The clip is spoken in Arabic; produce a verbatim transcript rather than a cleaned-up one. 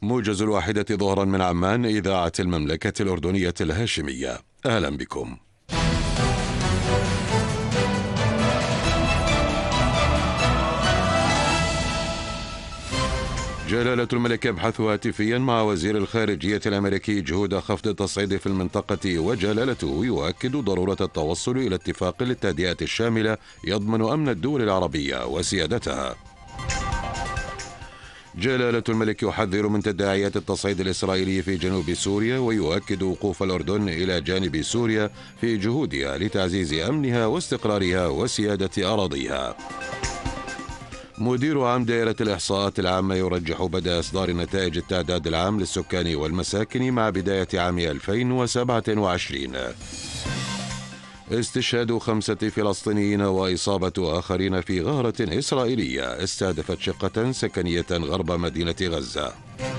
موجز الواحدة ظهرا من عمان، إذاعة المملكة الأردنية الهاشمية. أهلا بكم. جلالة الملك يبحث هاتفيا مع وزير الخارجية الأمريكي جهود خفض التصعيد في المنطقة، وجلالته يؤكد ضرورة التوصل إلى اتفاق للتهدئة الشاملة يضمن أمن الدول العربية وسيادتها. جلالة الملك يحذر من تداعيات التصعيد الإسرائيلي في جنوب سوريا، ويؤكد وقوف الأردن إلى جانب سوريا في جهودها لتعزيز أمنها واستقرارها وسيادة أراضيها. مدير عام دائرة الإحصاءات العامة يرجح بدء إصدار نتائج التعداد العام للسكان والمساكن مع بداية عام ألفين وسبعة وعشرين. استشهاد خمسة فلسطينيين وإصابة آخرين في غارة إسرائيلية استهدفت شقة سكنية غرب مدينة غزة.